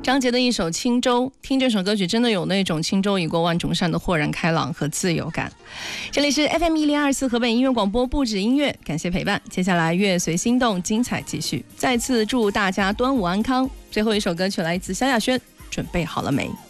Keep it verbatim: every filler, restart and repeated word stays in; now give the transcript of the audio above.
张杰的一首《轻舟》，听这首歌曲真的有那种轻舟已过万重山的豁然开朗和自由感。这里是 F M 一零二四河北音乐广播，不止音乐，感谢陪伴。接下来乐随心动，精彩继续。再次祝大家端午安康。最后一首歌曲来自萧亚轩，准备好了没？